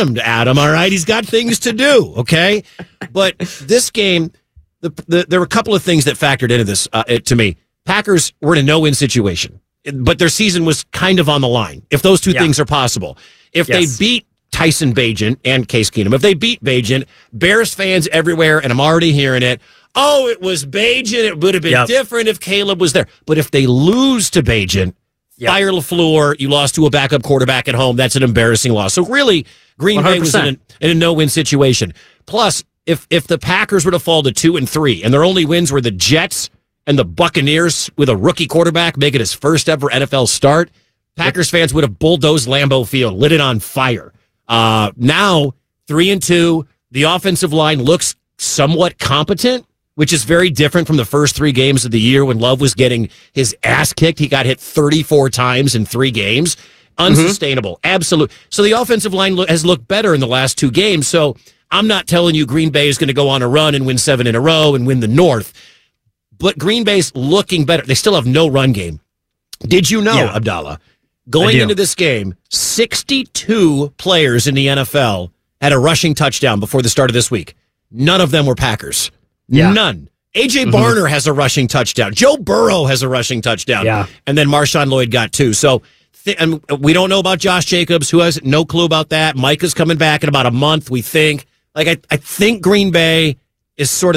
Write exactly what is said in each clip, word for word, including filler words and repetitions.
trimmed, Adam, all right? He's got things to do, okay? But this game, the, the, there were a couple of things that factored into this uh, it, to me. Packers were in a no-win situation, but their season was kind of on the line, if those two yeah. things are possible. If yes. they beat Tyson Bagent and Case Keenum, if they beat Bagent, Bears fans everywhere, and I'm already hearing it, oh, it was Bagent, it would have been yep. different if Caleb was there. But if they lose to Bagent, yep. fire LaFleur, you lost to a backup quarterback at home, that's an embarrassing loss. So really, Green one hundred percent. Bay was in a, in a no-win situation. Plus, if if the Packers were to fall to two and three, and their only wins were the Jets and the Buccaneers with a rookie quarterback making his first ever N F L start, Packers fans would have bulldozed Lambeau Field, lit it on fire. Uh, now, three and two, the offensive line looks somewhat competent, which is very different from the first three games of the year when Love was getting his ass kicked. He got hit thirty-four times in three games. Unsustainable. Mm-hmm. Absolute. So the offensive line lo- has looked better in the last two games. So I'm not telling you Green Bay is going to go on a run and win seven in a row and win the North. But Green Bay's looking better. They still have no run game. Did you know, yeah. Abdallah, going into this game, sixty-two players in the N F L had a rushing touchdown before the start of this week. None of them were Packers. Yeah. None. A J mm-hmm. Barner has a rushing touchdown. Joe Burrow has a rushing touchdown. Yeah. And then Marshawn Lloyd got two. So th- and we don't know about Josh Jacobs, who has no clue about that. Micah's coming back in about a month, we think. Like, I, I think Green Bay is sort of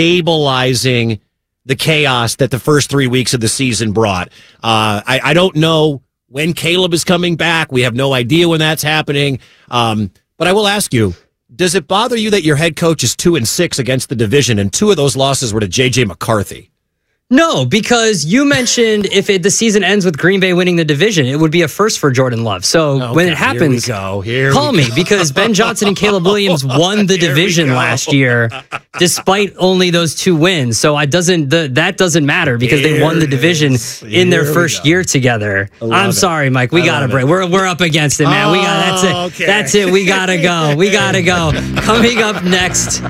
stabilizing the chaos that the first three weeks of the season brought. Uh, I, I don't know when Caleb is coming back. We have no idea when that's happening. Um, but I will ask you, does it bother you that your head coach is two and six against the division, and two of those losses were to J J McCarthy? No, because you mentioned if it, the season ends with Green Bay winning the division, it would be a first for Jordan Love. So okay, when it happens, here we go. Here call we me go. Because Ben Johnson and Caleb Williams won the division last year, despite only those two wins. So it doesn't the, that doesn't matter because here they won the division in their first year together. I'm it. sorry, Mike. We got to break. We're we're up against it, man. Oh, we got that's it. Okay. That's it. We gotta go. We gotta go. Coming up next.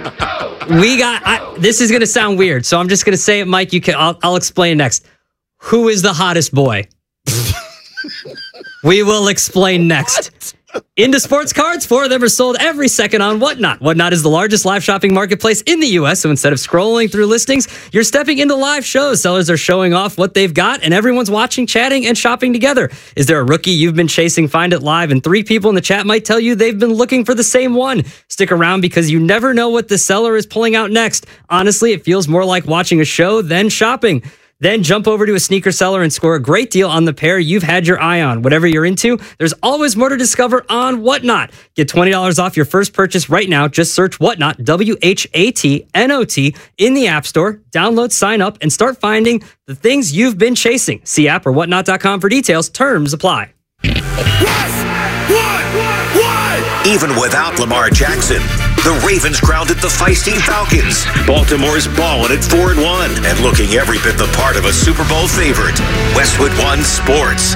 We got, I, this is going to sound weird, so I'm just going to say it, Mike. You can, I'll, I'll explain next. Who is the hottest boy? We will explain next. Into sports cards, four of them are sold every second on Whatnot. Whatnot is the largest live shopping marketplace in the U S, so instead of scrolling through listings, you're stepping into live shows. Sellers are showing off what they've got, and everyone's watching, chatting, and shopping together. Is there a rookie you've been chasing? Find it live, and three people in the chat might tell you they've been looking for the same one. Stick around because you never know what the seller is pulling out next. Honestly, it feels more like watching a show than shopping. Then jump over to a sneaker seller and score a great deal on the pair you've had your eye on. Whatever you're into, there's always more to discover on Whatnot. Get twenty dollars off your first purchase right now. Just search Whatnot, W H A T N O T, in the App Store. Download, sign up, and start finding the things you've been chasing. See app or whatnot dot com for details. Terms apply. Even without Lamar Jackson, the Ravens grounded the feisty Falcons. Baltimore's balling at four and one and looking every bit the part of a Super Bowl favorite. Westwood One Sports.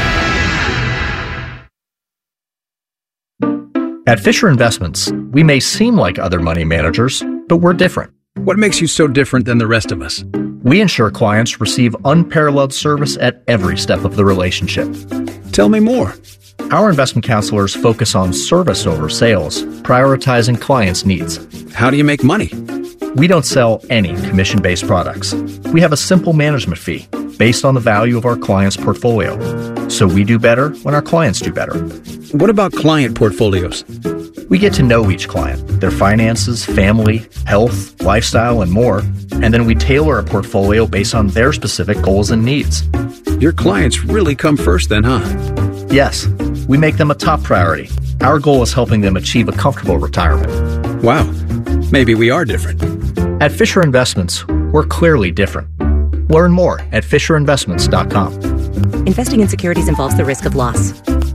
At Fisher Investments, we may seem like other money managers, but we're different. What makes you so different than the rest of us? We ensure clients receive unparalleled service at every step of the relationship. Tell me more. Our investment counselors focus on service over sales, prioritizing clients' needs. How do you make money? We don't sell any commission-based products. We have a simple management fee based on the value of our client's portfolio. So we do better when our clients do better. What about client portfolios? We get to know each client, their finances, family, health, lifestyle, and more, and then we tailor a portfolio based on their specific goals and needs. Your clients really come first then, huh? Yes, we make them a top priority. Our goal is helping them achieve a comfortable retirement. Wow, maybe we are different. At Fisher Investments, we're clearly different. Learn more at fisher investments dot com. Investing in securities involves the risk of loss.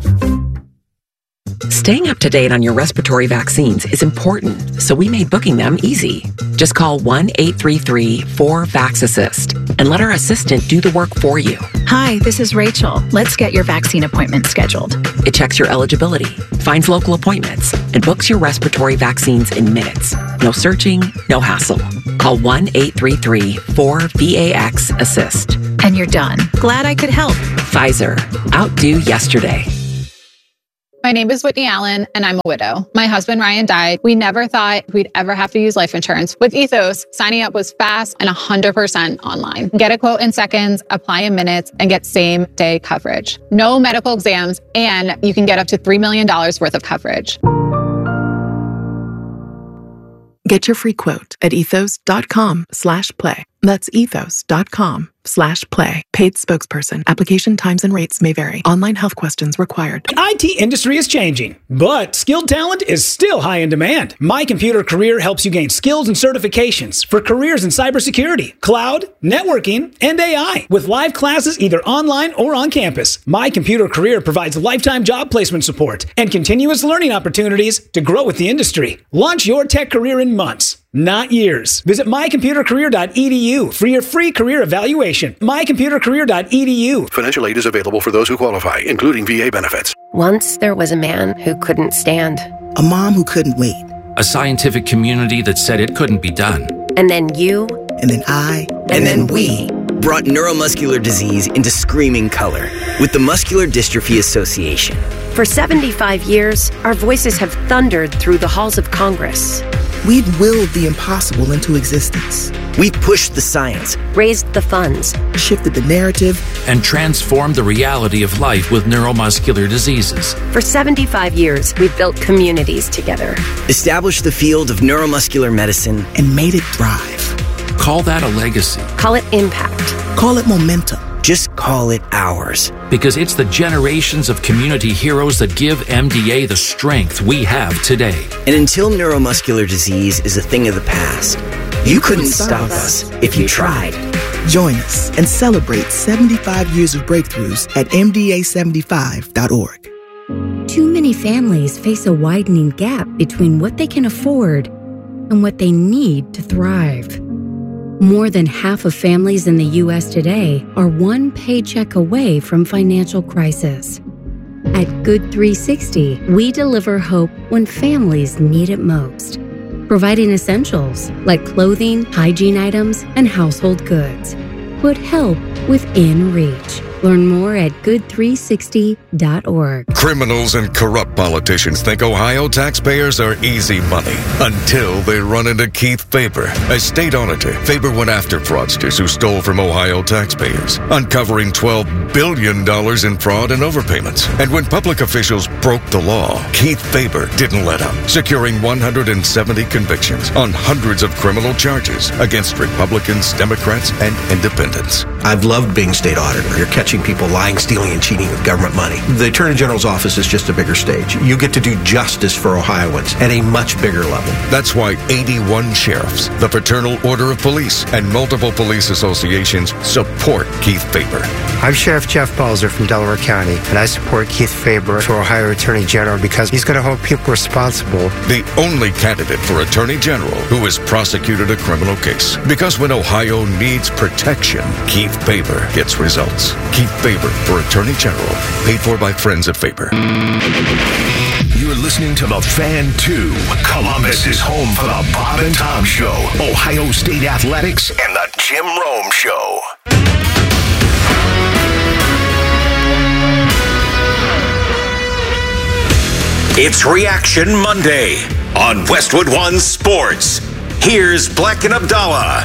Staying up to date on your respiratory vaccines is important, so we made booking them easy. Just call one eight three three four VAX-ASSIST and let our assistant do the work for you. Hi, this is Rachel. Let's get your vaccine appointment scheduled. It checks your eligibility, finds local appointments, and books your respiratory vaccines in minutes. No searching, no hassle. Call one eight three three four VAX-ASSIST. And you're done. Glad I could help. Pfizer. Outdo yesterday. My My name is Whitney Allen, and I'm a widow. My husband, Ryan, died. We never thought we'd ever have to use life insurance. With Ethos, signing up was fast and one hundred percent online. Get a quote in seconds, apply in minutes, and get same-day coverage. No medical exams, and you can get up to three million dollars worth of coverage. Get your free quote at ethos.com slash play. That's ethos.com slash play. Paid spokesperson. Application times and rates may vary. Online health questions required. The I T industry is changing, but skilled talent is still high in demand. My Computer Career helps you gain skills and certifications for careers in cybersecurity, cloud, networking, and A I. With live classes either online or on campus, My Computer Career provides lifetime job placement support and continuous learning opportunities to grow with the industry. Launch your tech career in months, not years. Visit my computer career dot e d u for your free career evaluation. my computer career dot e d u. Financial aid is available for those who qualify, including V A benefits. Once there was a man who couldn't stand. A mom who couldn't wait. A scientific community that said it couldn't be done. And then you. And then I. And, and then, then we. Brought neuromuscular disease into screaming color with the Muscular Dystrophy Association. For seventy-five years, our voices have thundered through the halls of Congress. We've willed the impossible into existence. We've pushed the science, raised the funds, shifted the narrative, and transformed the reality of life with neuromuscular diseases. For seventy-five years, we've built communities together, established the field of neuromuscular medicine, and made it thrive. Call that a legacy. Call it impact. Call it momentum. Just call it ours. Because it's the generations of community heroes that give M D A the strength we have today. And until neuromuscular disease is a thing of the past, you, you couldn't, couldn't stop us if you tried. Join us and celebrate seventy-five years of breakthroughs at m d a seventy-five dot org. Too many families face a widening gap between what they can afford and what they need to thrive. More than half of families in the U S today are one paycheck away from financial crisis. At Good three sixty, we deliver hope when families need it most, providing essentials like clothing, hygiene items, and household goods. Put help within reach. Learn more at good three sixty dot org. Criminals and corrupt politicians think Ohio taxpayers are easy money until they run into Keith Faber. As state auditor, Faber went after fraudsters who stole from Ohio taxpayers, uncovering twelve billion dollars in fraud and overpayments. And when public officials broke the law, Keith Faber didn't let up, securing one hundred seventy convictions on hundreds of criminal charges against Republicans, Democrats, and independents. I've loved being state auditor. You're catching people lying, stealing, and cheating with government money. The Attorney General's office is just a bigger stage. You get to do justice for Ohioans at a much bigger level. That's why eighty-one sheriffs, the Fraternal Order of Police, and multiple police associations support Keith Faber. I'm Sheriff Jeff Balzer from Delaware County, and I support Keith Faber for Ohio Attorney General because he's going to hold people responsible. The only candidate for Attorney General who has prosecuted a criminal case. Because when Ohio needs protection, Keith Faber gets results. Keith Faber for Attorney General, paid for by friends of Faber. You're listening to The Fan two. Columbus is home for the Bob and Tom Show, Ohio State Athletics, and the Jim Rome Show. It's Reaction Monday on Westwood One Sports. Here's Black and Abdallah.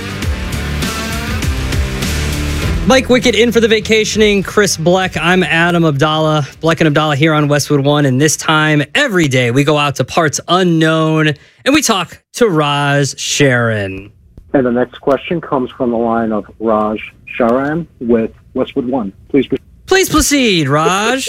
Mike Wickett in for the vacationing Chris Bleck. I'm Adam Abdallah. Bleck and Abdallah here on Westwood One. And this time, every day, we go out to parts unknown and we talk to Raj Sharon. And the next question comes from the line of Raj Sharan with Westwood One. Please proceed. Please proceed, Raj.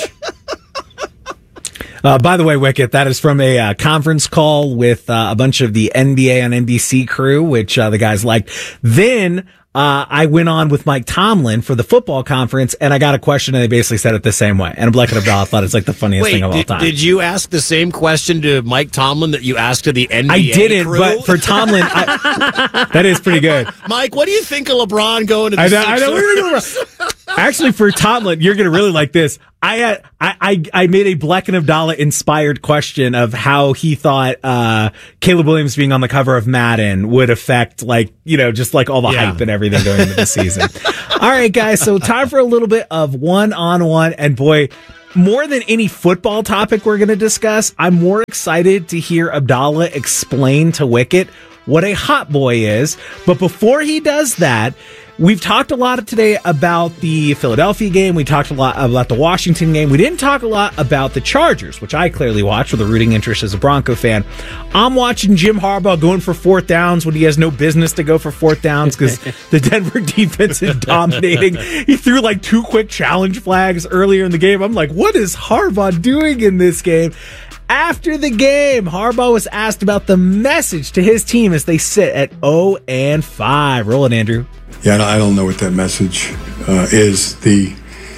Uh, by the way, Wicket, that is from a uh, conference call with uh, a bunch of the N B A on N B C crew, which uh, the guys liked. Then uh, I went on with Mike Tomlin for the football conference, and I got a question, and they basically said it the same way. And Black and Abdallah thought it's like the funniest Wait, thing of did, all time. Did you ask the same question to Mike Tomlin that you asked to the N B A I didn't, crew? but for Tomlin, I, that is pretty good. Mike, what do you think of LeBron going to the I know, I know we're Sixers? gonna, actually, for Tomlin, you're going to really like this. I, had, I I I made a Black and Abdallah inspired question of how he thought uh, Caleb Williams being on the cover of Madden would affect, like, you know, just like all the Yeah. hype and everything going into the season. All right, guys. So time for a little bit of one on one, and boy, more than any football topic we're going to discuss, I'm more excited to hear Abdallah explain to Wicket what a hot boy is. But before he does that, we've talked a lot today about the Philadelphia game. We talked a lot about the Washington game. We didn't talk a lot about the Chargers, which I clearly watch with a rooting interest as a Bronco fan. I'm watching Jim Harbaugh going for fourth downs when he has no business to go for fourth downs because the Denver defense is dominating. He threw like two quick challenge flags earlier in the game. I'm like, what is Harbaugh doing in this game? After the game, Harbaugh was asked about the message to his team as they sit at oh and five. Roll it, Andrew. Yeah, I don't know what that message uh, is. The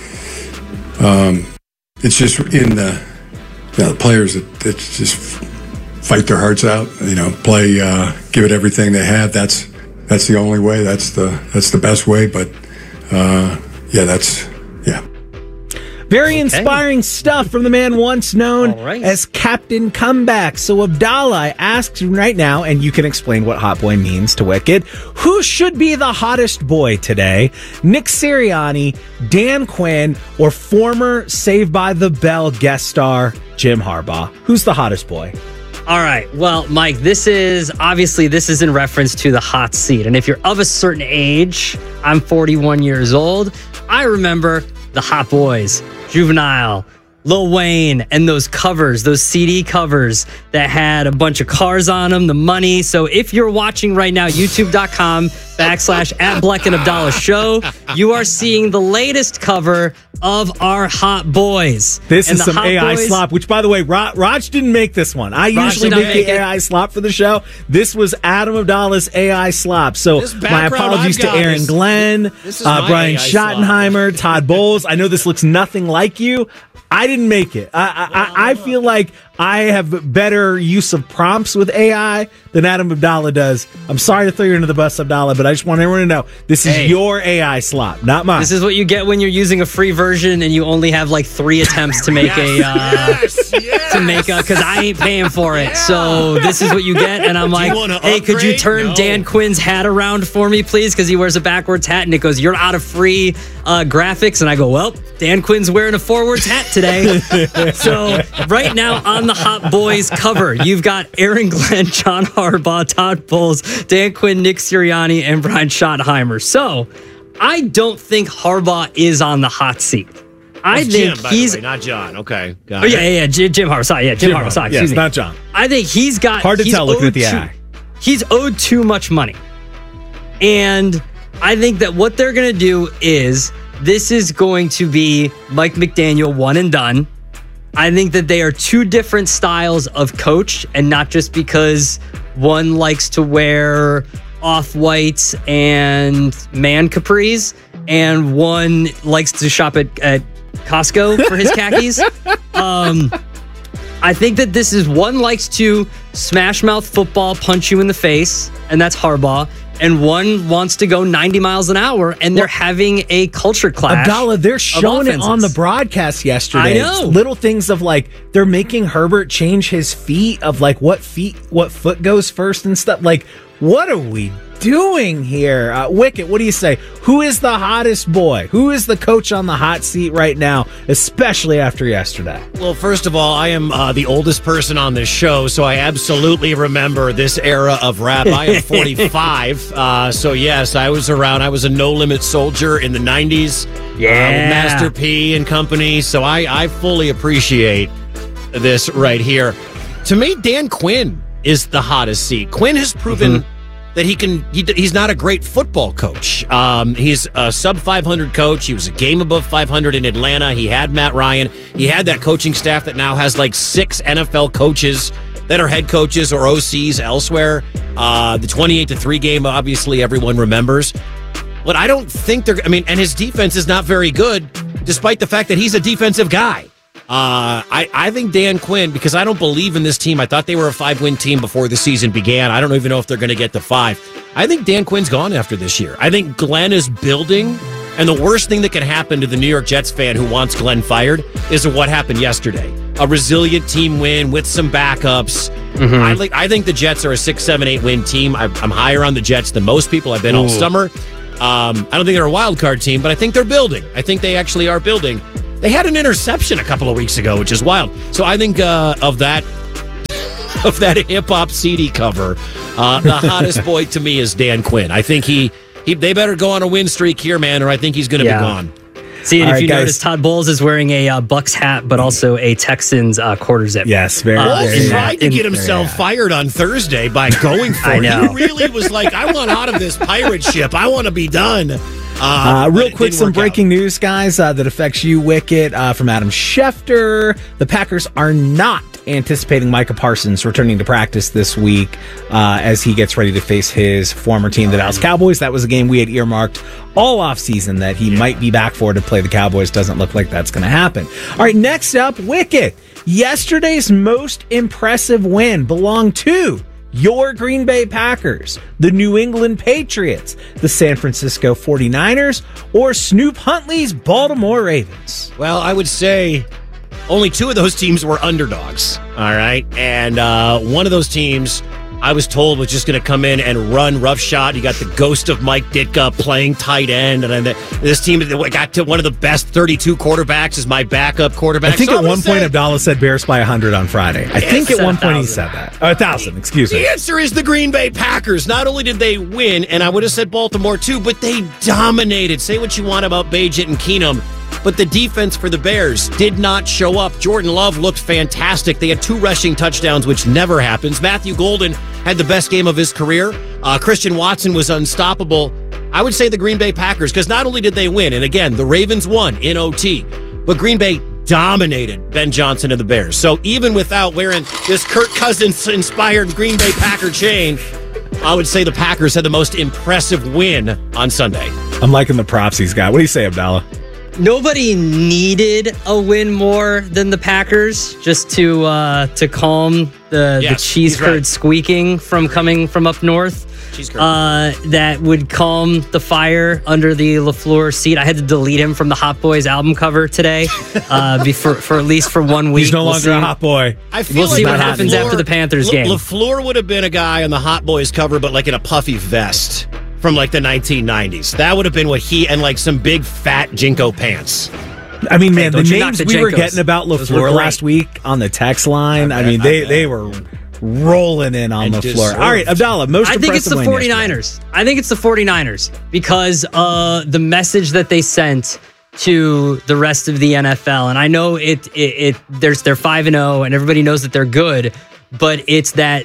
um, it's just in the, you know, the players that, that just fight their hearts out. You know, play, uh, give it everything they have. That's that's the only way. That's the that's the best way. But uh, yeah, that's yeah. Very inspiring okay. stuff from the man once known right. as Captain Comeback. So, Abdallah, I ask right now, and you can explain what hot boy means to Wicked. Who should be the hottest boy today? Nick Sirianni, Dan Quinn, or former Saved by the Bell guest star Jim Harbaugh? Who's the hottest boy? All right. Well, Mike, this is obviously this is in reference to the hot seat. And if you're of a certain age, I'm forty-one years old. I remember the Hot Boys, Juvenile, Lil Wayne, and those covers, those C D covers that had a bunch of cars on them, the money. So if you're watching right now, youtube.com backslash at Bleck and Abdallah show, you are seeing the latest cover of our Hot Boys. This and is some Hot A I Boys, slop, which, by the way, Raj, Raj didn't make this one. I Raj usually make, make the it. A I slop for the show. This was Adam Abdallah's A I slop. So my apologies to Aaron is, Glenn, is uh, Brian Schottenheimer, slop. Todd Bowles. I know this looks nothing like you. I didn't make it. I, I I feel like I have better use of prompts with A I than Adam Abdallah does. I'm sorry to throw you under the bus, Abdallah, but I just want everyone to know this is hey, your A I slop, not mine. This is what you get when you're using a free version and you only have like three attempts to make yes, a uh, yes, yes. to make a because I ain't paying for it. Yeah. So this is what you get, and I'm like, hey, could you turn no. Dan Quinn's hat around for me, please? Because he wears a backwards hat, and it goes, you're out of free uh, graphics, and I go, well, Dan Quinn's wearing a forwards hat today. So right now on the Hot Boys cover, you've got Aaron Glenn, John Harbaugh, Todd Bowles, Dan Quinn, Nick Sirianni, and Brian Schottenheimer. So I don't think Harbaugh is on the hot seat. I That's think Jim, by he's the way, not John. Okay, got oh it. yeah, yeah, yeah, Jim, Jim Harbaugh. Sorry, yeah, Jim, Jim Harbaugh. Sorry, yes, excuse me. not John. I think he's got hard to he's tell looking at the too, eye. He's owed too much money, and I think that what they're going to do is this is going to be Mike McDaniel one and done. I think that they are two different styles of coach, and not just because one likes to wear off-whites and man capris, and one likes to shop at, at Costco for his khakis. um, I think that this is one likes to smash mouth football, punch you in the face, and that's Harbaugh. And one wants to go ninety miles an hour, and they're having a culture clash. Abdallah, they're showing it on the broadcast yesterday. I know. Little things of like, they're making Herbert change his feet, of like what feet, what foot goes first and stuff. Like, what are we doing here? Uh, Wicket, what do you say? Who is the hottest boy? Who is the coach on the hot seat right now, especially after yesterday? Well, first of all, I am uh, the oldest person on this show, so I absolutely remember this era of rap. I am forty-five, uh, so yes, I was around. I was a No Limit soldier in the nineties. Yeah. Uh, with Master P and company, so I, I fully appreciate this right here. To me, Dan Quinn is the hottest seat. Quinn has proven... Mm-hmm. that he can, he, he's not a great football coach. Um, he's a sub five hundred coach. He was a game above five hundred in Atlanta. He had Matt Ryan. He had that coaching staff that now has like six N F L coaches that are head coaches or O Cs elsewhere. Uh, the twenty-eight to three game, obviously everyone remembers. But I don't think they're, I mean, and his defense is not very good, despite the fact that he's a defensive guy. Uh, I, I think Dan Quinn, because I don't believe in this team. I thought they were a five-win team before the season began. I don't even know if they're going to get to five. I think Dan Quinn's gone after this year. I think Glenn is building, and the worst thing that can happen to the New York Jets fan who wants Glenn fired is what happened yesterday. A resilient team win with some backups. Mm-hmm. I, like, I think the Jets are a six, seven, eight win team. I, I'm higher on the Jets than most people. I've been Ooh. all summer. Um, I don't think they're a wild card team, but I think they're building. I think they actually are building. They had an interception a couple of weeks ago, which is wild. So I think uh, of that of that hip-hop C D cover, uh, the hottest boy to me is Dan Quinn. I think he, he they better go on a win streak here, man, or I think he's going to Yeah. be gone. See, and All if right, you guys. notice, Todd Bowles is wearing a uh, Bucks hat, but also a Texans uh, quarter zip. Yes, very. Uh, Bowles in tried that- to in- get himself fired on Thursday by going for I it. know. He really was like, I want out of this pirate ship. I want to be done. Uh, Uh, but real it quick, didn't some work out. breaking news, guys, uh, that affects you, Wicket, uh, from Adam Schefter. The Packers are not anticipating Micah Parsons returning to practice this week uh, as he gets ready to face his former team, the Dallas Cowboys. That was a game we had earmarked all offseason that he might be back for to play the Cowboys. Doesn't look like that's going to happen. All right, next up, Wicket. Yesterday's most impressive win belonged to your Green Bay Packers, the New England Patriots, the San Francisco forty-niners, or Snoop Huntley's Baltimore Ravens. Well, I would say only two of those teams were underdogs. All right. And uh, one of those teams, I was told, was just going to come in and run roughshod. You got the ghost of Mike Ditka playing tight end. And then the, this team got to one of the best thirty-two quarterbacks as my backup quarterback. I think So at I'm one gonna point say- Abdallah said Bears by one hundred on Friday. I think at said one point he 1,000. said that. Oh, a thousand, excuse me. The answer is the Green Bay Packers. Not only did they win, and I would have said Baltimore too, but they dominated. Say what you want about Bagent and Keenum, but the defense for the Bears did not show up. Jordan Love looked fantastic. They had two rushing touchdowns, which never happens. Matthew Golden had the best game of his career. Uh, Christian Watson was unstoppable. I would say the Green Bay Packers, because not only did they win, and again, the Ravens won in O T, but Green Bay dominated Ben Johnson and the Bears. So even without wearing this Kirk Cousins-inspired Green Bay Packer chain, I would say the Packers had the most impressive win on Sunday. I'm liking the props he's got. What do you say, Abdallah? Nobody needed a win more than the Packers just to uh, to calm the, Yes, the cheese he's curd right. squeaking from coming from up north. Cheese curd. Uh, that would calm the fire under the LaFleur seat. I had to delete him from the Hot Boys album cover today, uh, before, for at least for one week. He's no We'll longer see. a hot boy. I feel We'll like see what LaFleur- happens after the Panthers La- game. LaFleur would have been a guy on the Hot Boys cover, but like in a puffy vest from like the nineteen nineties. That would have been what he, and like some big fat Jinko pants. I mean, man, the don't you knock names the we were Jankos. getting about Those were LaFleur great. last week on the text line, I, bet, mean, I they, bet. they were rolling in on And LaFleur. deserved. All right, Abdallah, most I think it's the impressive win yesterday. forty-niners. I think it's the forty-niners because uh, the message that they sent to the rest of the N F L. And I know it, it, it there's they're five and oh and everybody knows that they're good, but it's that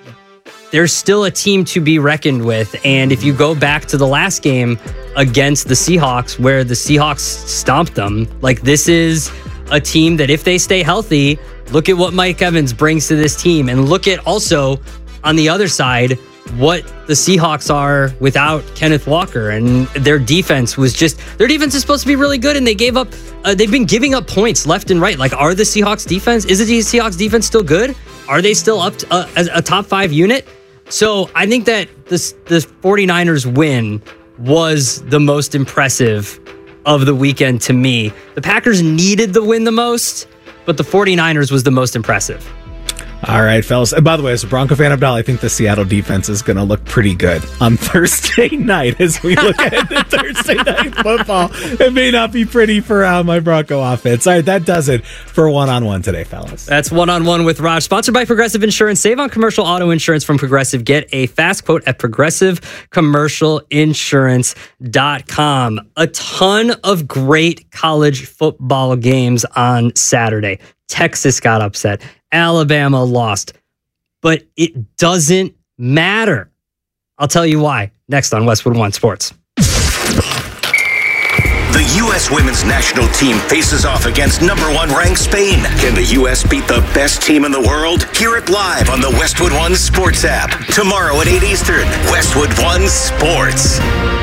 there's still a team to be reckoned with. And if you go back to the last game against the Seahawks, where the Seahawks stomped them, like this is a team that if they stay healthy, look at what Mike Evans brings to this team. And look at also on the other side, what the Seahawks are without Kenneth Walker. And their defense was just, their defense is supposed to be really good. And they gave up, uh, they've been giving up points left and right. Like, are the Seahawks defense, is the Seahawks defense still good? Are they still up to, uh, as a top five unit? So I think that this the forty-niners win was the most impressive of the weekend to me. The Packers needed the win the most, but the forty-niners was the most impressive. All right, fellas. And by the way, as a Bronco fan, Abdallah, I think the Seattle defense is going to look pretty good on Thursday night as we look at the Thursday night football. It may not be pretty for uh, my Bronco offense. All right, that does it for one-on-one today, fellas. That's one-on-one with Raj, sponsored by Progressive Insurance. Save on commercial auto insurance from Progressive. Get a fast quote at progressive commercial insurance dot com. A ton of great college football games on Saturday. Texas got upset. Alabama lost. But it doesn't matter. I'll tell you why next on Westwood One Sports. The U S women's national team faces off against number one ranked Spain. Can the U S beat the best team in the world? Hear it live on the Westwood One Sports app. Tomorrow at eight Eastern, Westwood One Sports.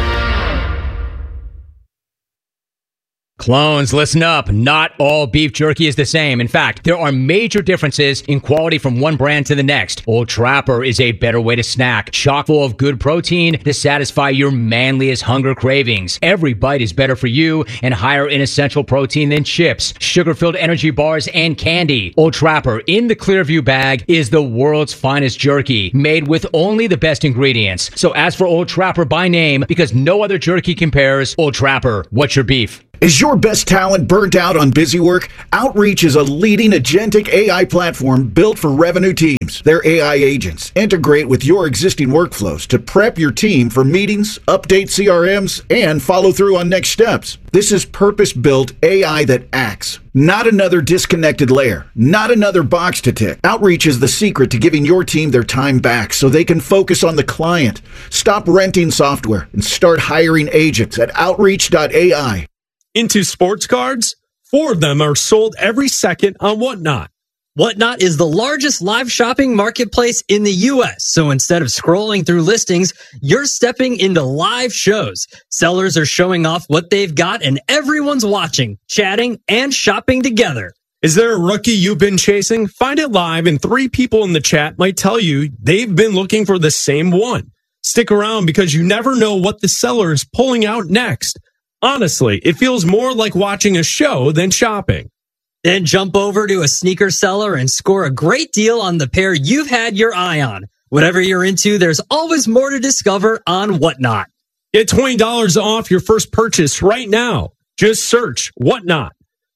Clones, listen up. Not all beef jerky is the same. In fact, there are major differences in quality from one brand to the next. Old Trapper is a better way to snack, chock full of good protein to satisfy your manliest hunger cravings. Every bite is better for you and higher in essential protein than chips, sugar-filled energy bars, and candy. Old Trapper in the Clearview bag is the world's finest jerky, made with only the best ingredients. So ask for Old Trapper by name because no other jerky compares. Old Trapper, what's your beef? Is your best talent burnt out on busy work? Outreach is a leading agentic A I platform built for revenue teams. Their A I agents integrate with your existing workflows to prep your team for meetings, update C R Ms, and follow through on next steps. This is purpose-built A I that acts, not another disconnected layer, not another box to tick. Outreach is the secret to giving your team their time back so they can focus on the client. Stop renting software and start hiring agents at outreach dot A I. Into sports cards, four of them are sold every second on Whatnot. Whatnot is the largest live shopping marketplace in the U S. So instead of scrolling through listings, you're stepping into live shows. Sellers are showing off what they've got and everyone's watching, chatting, and shopping together. Is there a rookie you've been chasing? Find it live and three people in the chat might tell you they've been looking for the same one. Stick around because you never know what the seller is pulling out next. Honestly, it feels more like watching a show than shopping. Then jump over to a sneaker seller and score a great deal on the pair you've had your eye on. Whatever you're into, there's always more to discover on Whatnot. Get twenty dollars off your first purchase right now. Just search Whatnot,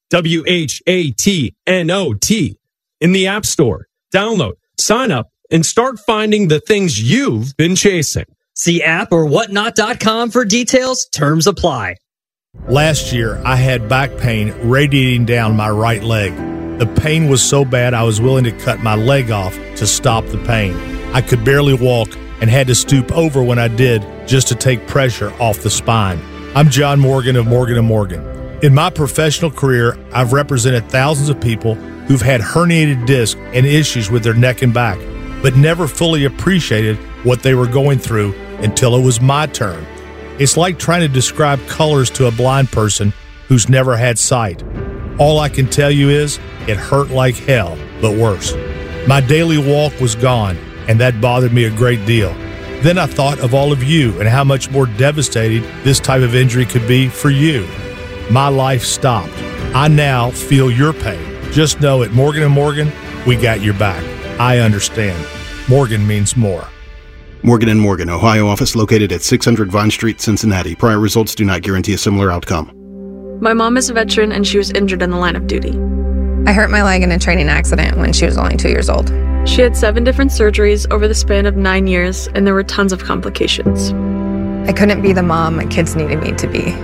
W H A T N O T, in the App Store. Download, sign up, and start finding the things you've been chasing. See app or whatnot dot com for details. Terms apply. Last year, I had back pain radiating down my right leg. The pain was so bad I was willing to cut my leg off to stop the pain. I could barely walk and had to stoop over when I did just to take pressure off the spine. I'm John Morgan of Morgan and Morgan. In my professional career, I've represented thousands of people who've had herniated discs and issues with their neck and back, but never fully appreciated what they were going through until it was my turn. It's like trying to describe colors to a blind person who's never had sight. All I can tell you is it hurt like hell, but worse. My daily walk was gone, and that bothered me a great deal. Then I thought of all of you and how much more devastating this type of injury could be for you. My life stopped. I now feel your pain. Just know at Morgan and Morgan, we got your back. I understand. Morgan means more. Morgan and Morgan, Ohio office located at six hundred Vine Street, Cincinnati. Prior results do not guarantee a similar outcome. My mom is a veteran and she was injured in the line of duty. I hurt my leg in a training accident when she was only two years old. She had seven different surgeries over the span of nine years and there were tons of complications. I couldn't be the mom my kids needed me to be.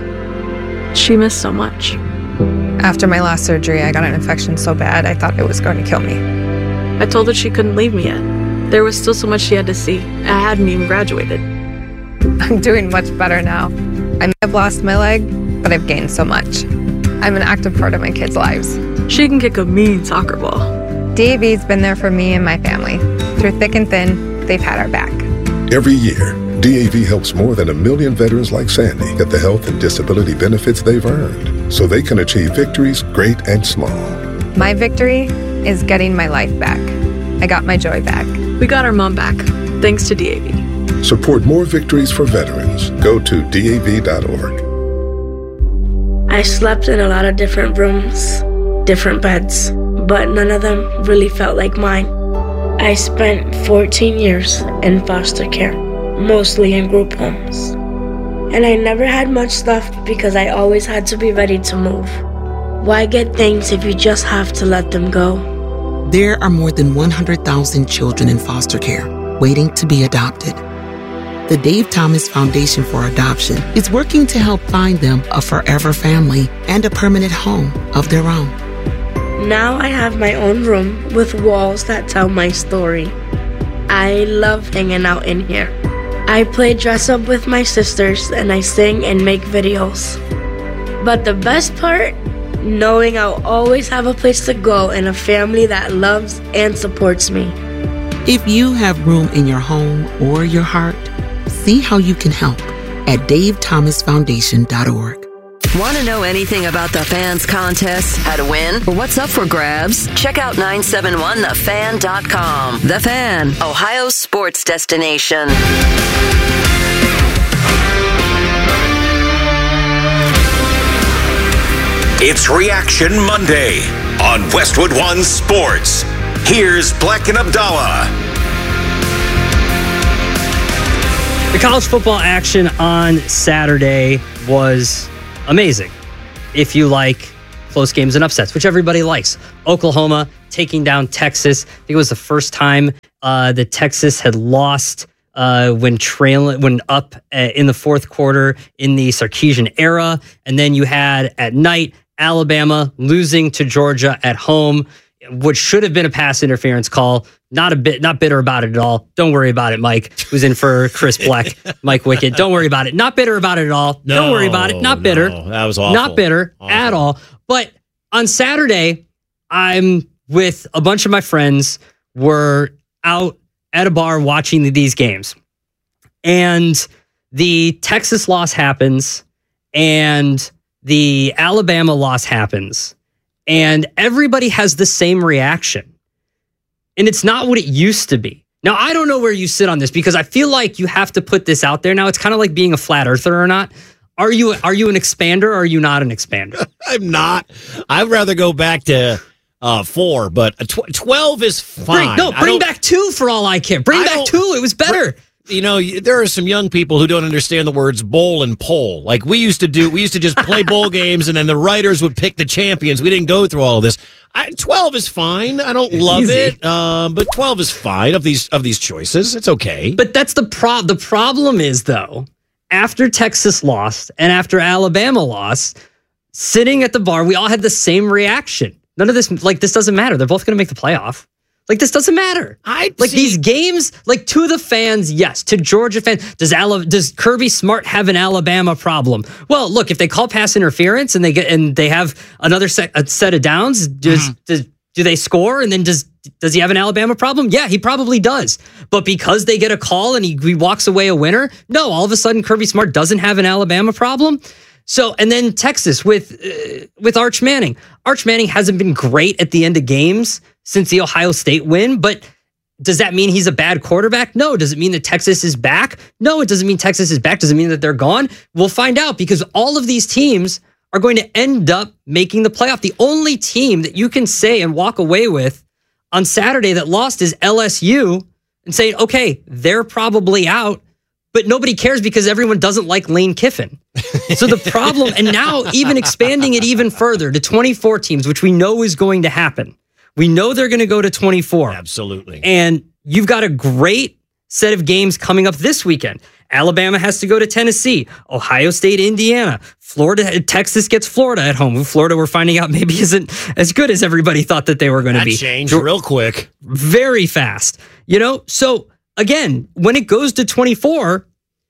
She missed so much. After my last surgery, I got an infection so bad I thought it was going to kill me. I told her she couldn't leave me yet. There was still so much she had to see. I hadn't even graduated. I'm doing much better now. I may have lost my leg, but I've gained so much. I'm an active part of my kids' lives. She can kick a mean soccer ball. D A V's been there for me and my family. Through thick and thin, they've had our back. Every year, D A V helps more than a million veterans like Sandy get the health and disability benefits they've earned so they can achieve victories great and small. My victory is getting my life back. I got my joy back. We got our mom back, thanks to D A V. Support more victories for veterans. Go to D A V dot org. I slept in a lot of different rooms, different beds, but none of them really felt like mine. I spent fourteen years in foster care, mostly in group homes. And I never had much stuff because I always had to be ready to move. Why get things if you just have to let them go? There are more than one hundred thousand children in foster care waiting to be adopted. The Dave Thomas Foundation for Adoption is working to help find them a forever family and a permanent home of their own. Now I have my own room with walls that tell my story. I love hanging out in here. I play dress up with my sisters and I sing and make videos. But the best part? Knowing I'll always have a place to go and a family that loves and supports me. If you have room in your home or your heart, see how you can help at dave thomas foundation dot org. Want to know anything about the Fans contest, how to win, or what's up for grabs? Check out nine seven one the fan dot com. The Fan, Ohio's sports destination. It's Reaction Monday on Westwood One Sports. Here's Black and Abdallah. The college football action on Saturday was amazing. if you like close games and upsets, which everybody likes. Oklahoma taking down Texas. I think it was the first time uh, that Texas had lost uh, when trailing, when up uh, in the fourth quarter in the Sarkisian era. And then you had at night Alabama losing to Georgia at home, which should have been a pass interference call. Not a bit, not bitter about it at all. Don't worry about it, Mike, who's in for Chris Black, Mike Wickett. Don't worry about it. Not bitter about it at all. No, Don't worry about it. Not bitter. No, that was awful. Not bitter Awful. at all. But on Saturday, I'm with a bunch of my friends. We're out at a bar watching these games. And the Texas loss happens and the Alabama loss happens. And everybody has the same reaction. And it's not what it used to be. Now, I don't know where you sit on this because I feel like you have to put this out there. Now, it's kind of like being a flat earther or not. Are you are you an expander or are you not an expander? I'm not. I'd rather go back to uh, four, but a tw- twelve is fine. Bring, no, bring back two for all I care. Bring I back don't- two. It was better. You know, there are some young people who don't understand the words bowl and poll. Like we used to do, we used to just play bowl games and then the writers would pick the champions. We didn't go through all of this. I, twelve is fine. I don't love Easy. it, um, but twelve is fine of these of these choices. It's okay. But that's the pro. The problem is, though, after Texas lost and after Alabama lost, sitting at the bar, we all had the same reaction. None of this, like, this doesn't matter. They're both going to make the playoff. Like, this doesn't matter. I like see. these games, like to the fans, yes. To Georgia fans, does Ala- does Kirby Smart have an Alabama problem? Well, look, if they call pass interference and they get and they have another set, a set of downs, does, Mm-hmm. does do they score? And then does does he have an Alabama problem? Yeah, he probably does. But because they get a call and he, he walks away a winner, no, all of a sudden Kirby Smart doesn't have an Alabama problem. So, and then Texas with uh, with Arch Manning. Arch Manning hasn't been great at the end of games since the Ohio State win, but does that mean he's a bad quarterback? No. Does it mean that Texas is back? No, it doesn't mean Texas is back. Does it mean that they're gone? We'll find out because all of these teams are going to end up making the playoff. The only team that you can say and walk away with on Saturday that lost is L S U and saying, okay, they're probably out. But nobody cares because everyone doesn't like Lane Kiffin. So the problem, and now even expanding it even further to twenty-four teams, which we know is going to happen. We know they're going to go to twenty-four. Absolutely. And you've got a great set of games coming up this weekend. Alabama has to go to Tennessee, Ohio State, Indiana, Florida, Texas gets Florida at home. Florida, we're finding out maybe isn't as good as everybody thought that they were going to That be. changed real quick. Very fast. You know, so again, when it goes to twenty-four,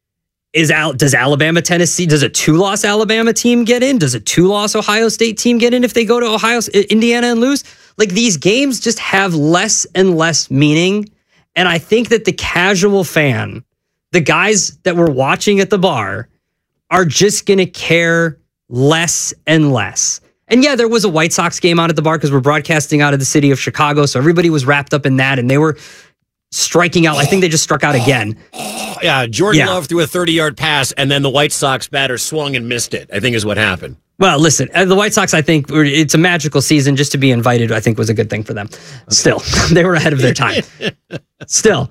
is Al, does Alabama, Tennessee, does a two-loss Alabama team get in? Does a two-loss Ohio State team get in if they go to Ohio, Indiana and lose? Like, these games just have less and less meaning. And I think that the casual fan, the guys that were watching at the bar, are just going to care less and less. And yeah, there was a White Sox game out at the bar because we're broadcasting out of the city of Chicago. So everybody was wrapped up in that and they were striking out. I think they just struck out again. Yeah, Jordan Yeah. Love threw a thirty-yard pass, and then the White Sox batter swung and missed it, I think is what happened. Well, listen, uh, the White Sox, I think were- it's a magical season. Just to be invited, I think was a good thing for them. Still, they were ahead of their time. Still,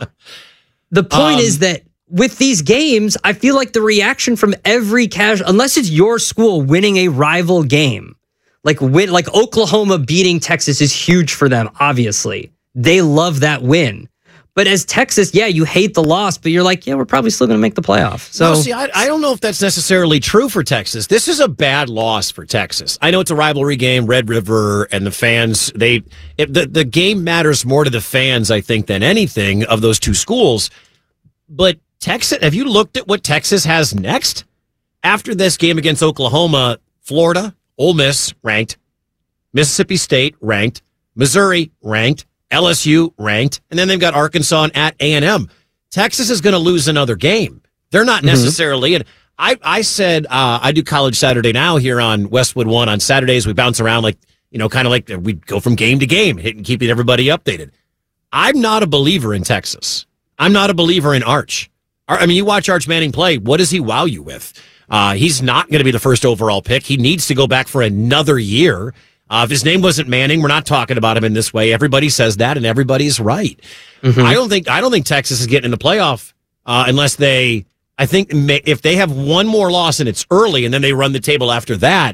the point Um, is that with these games, I feel like the reaction from every casual, unless it's your school winning a rival game, like win, like Oklahoma beating Texas is huge for them. Obviously, they love that win. But as Texas, yeah, you hate the loss, but you're like, yeah, we're probably still going to make the playoff. So, No, see, I, I don't know if that's necessarily true for Texas. This is a bad loss for Texas. I know it's a rivalry game, Red River, and the fans, they it, the, the game matters more to the fans, I think, than anything of those two schools. But Texas, have you looked at what Texas has next? After this game against Oklahoma, Florida, Ole Miss, ranked, Mississippi State, ranked, Missouri, ranked, L S U ranked, and then they've got Arkansas and at A and M. Texas is going to lose another game. They're not necessarily, and I, I said uh, I do College Saturday Now here on Westwood One on Saturdays. We bounce around like, you know, kind of like we go from game to game, hitting, keeping everybody updated. I'm not a believer in Texas. I'm not a believer in Arch. I mean, you watch Arch Manning play. What does he wow you with? Uh, he's not going to be the first overall pick. He needs to go back for another year. Uh, if his name wasn't Manning, we're not talking about him in this way. Everybody says that, and everybody's right. Mm-hmm. I don't think I don't think Texas is getting in the playoff uh, unless they. I think may, if they have one more loss and it's early, and then they run the table after that,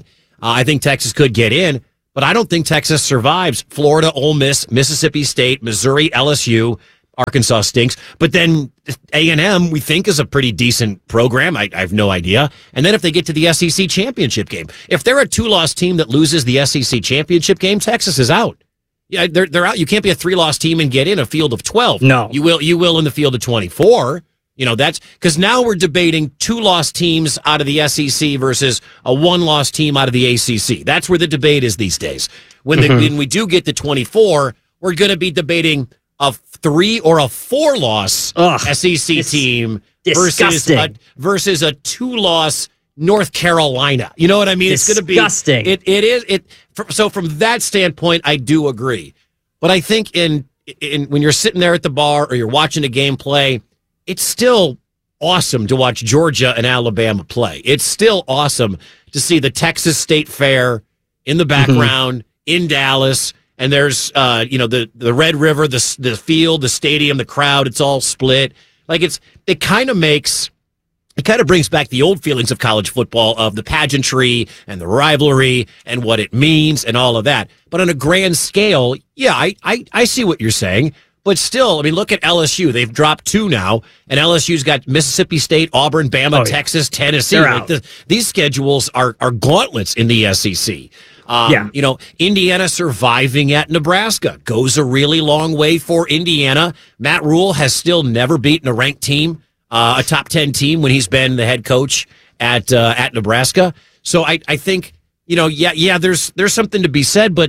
Uh, I think Texas could get in, but I don't think Texas survives Florida, Ole Miss, Mississippi State, Missouri, L S U. Arkansas stinks. But then A and M, we think, is a pretty decent program. I, I have no idea. And then if they get to the S E C championship game, if they're a two-loss team that loses the S E C championship game, Texas is out. Yeah, they're they're out. You can't be a three-loss team and get in a field of twelve. No. You will you will in the field of twenty-four. You know, that's because now we're debating two-loss teams out of the S E C versus a one-loss team out of the A C C. That's where the debate is these days. When, the, mm-hmm. when we do get to twenty-four, we're going to be debating a three or a four-loss Ugh, S E C team versus a, versus a two-loss North Carolina. You know what I mean? Disgusting. It's going to be it. It is it. So from that standpoint, I do agree. But I think in in when you're sitting there at the bar or you're watching a game play, it's still awesome to watch Georgia and Alabama play. It's still awesome to see the Texas State Fair in the background mm-hmm. in Dallas. And there's, uh, you know, the, the Red River, the the field, the stadium, the crowd, it's all split. Like it's, it kind of makes, it kind of brings back the old feelings of college football, of the pageantry and the rivalry and what it means and all of that. But on a grand scale, yeah, I, I, I see what you're saying. But still, I mean, look at L S U. They've dropped two now, and L S U's got Mississippi State, Auburn, Bama, oh, yeah. Texas, Tennessee. Like the, these schedules are, are gauntlets in the S E C. Um, yeah. You know, Indiana surviving at Nebraska goes a really long way for Indiana. Matt Rule has still never beaten a ranked team, uh, a top ten team when he's been the head coach at uh, at Nebraska. So I, I think, you know, yeah, yeah, there's there's something to be said, but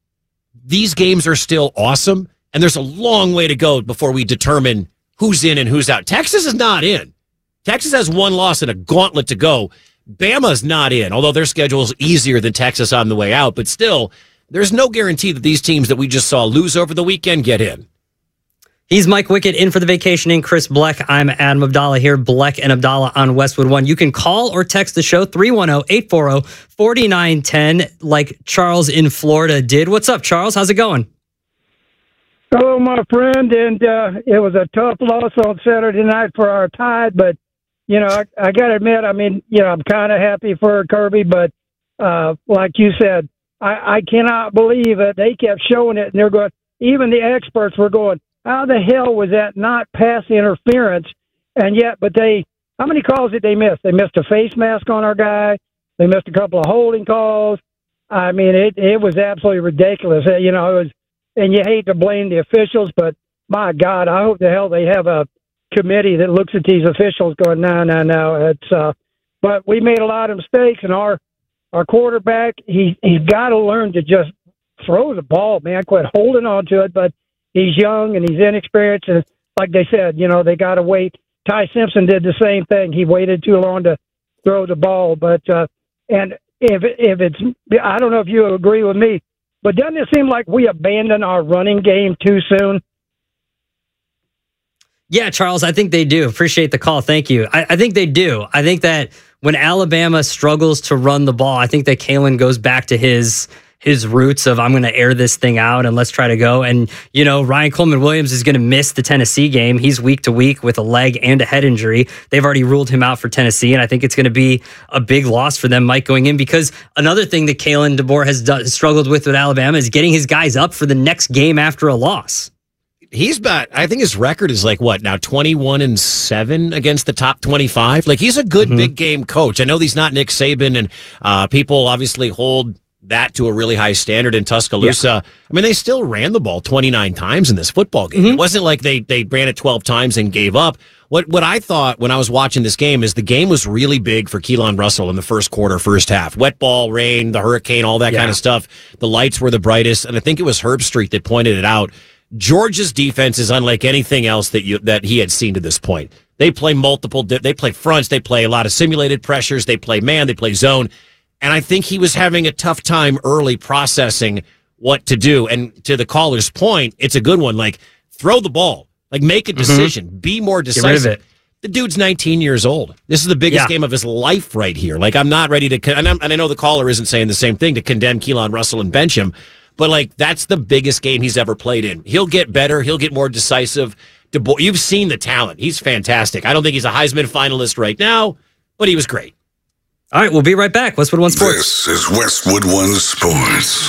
these games are still awesome, and there's a long way to go before we determine who's in and who's out. Texas is not in. Texas has one loss and a gauntlet to go. Bama's not in, although their schedule is easier than Texas on the way out. But still, there's no guarantee that these teams that we just saw lose over the weekend get in. He's Mike Wickett in for the vacationing Chris Bleck. I'm Adam Abdallah here. Bleck and Abdallah on Westwood One. You can call or text the show three one zero, eight four zero, four nine one zero like Charles in Florida did. What's up, Charles? How's it going? Hello, my friend. And uh, it was a tough loss on Saturday night for our Tide, but you know, I, I got to admit, I mean, you know, I'm kind of happy for Kirby, but uh, like you said, I, I cannot believe that they kept showing it, and they're going, even the experts were going, how the hell was that not pass interference? And yet, but they, how many calls did they miss? They missed a face mask on our guy. They missed a couple of holding calls. I mean, it, it was absolutely ridiculous. You know, it was, and you hate to blame the officials, but my God, I hope the hell they have a committee that looks at these officials going, no, no, no. It's, uh, but we made a lot of mistakes, and our, our quarterback, he, he's got to learn to just throw the ball, man, quit holding on to it. But he's young and he's inexperienced. And like they said, you know, they got to wait. Ty Simpson did the same thing. He waited too long to throw the ball. But, uh, and if, if it's, I don't know if you agree with me, but doesn't it seem like we abandoned our running game too soon? Yeah, Charles, I think they do. Appreciate the call. Thank you. I, I think they do. I think that when Alabama struggles to run the ball, I think that Kalen goes back to his his roots of I'm going to air this thing out and let's try to go. And, you know, Ryan Coleman Williams is going to miss the Tennessee game. He's week to week with a leg and a head injury. They've already ruled him out for Tennessee, and I think it's going to be a big loss for them, Mike, going in, because another thing that Kalen DeBoer has done, struggled with with Alabama is getting his guys up for the next game after a loss. He's about, I think his record is like what now, twenty-one and seven against the top twenty-five. Like he's a good mm-hmm. big game coach. I know he's not Nick Saban, and uh, people obviously hold that to a really high standard in Tuscaloosa. Yeah. I mean, they still ran the ball twenty-nine times in this football game. Mm-hmm. It wasn't like they they ran it twelve times and gave up. What what I thought when I was watching this game is the game was really big for Keelan Russell in the first quarter, first half. Wet ball, rain, the hurricane, all that yeah. kind of stuff. The lights were the brightest, and I think it was Herb Street that pointed it out. Georgia's defense is unlike anything else that you that he had seen to this point. They play multiple, they play fronts, they play a lot of simulated pressures, they play man, they play zone, and I think he was having a tough time early processing what to do. And to the caller's point, it's a good one. Like, throw the ball, like make a decision, mm-hmm. be more decisive. Get rid of it. The dude's nineteen years old. This is the biggest yeah. game of his life right here. Like, I'm not ready to, and, I'm, and I know the caller isn't saying the same thing, to condemn Keelan Russell and bench him. But, like, that's the biggest game he's ever played in. He'll get better. He'll get more decisive. DeBoer, you've seen the talent. He's fantastic. I don't think he's a Heisman finalist right now, but he was great. All right, we'll be right back. Westwood One Sports. This is Westwood One Sports.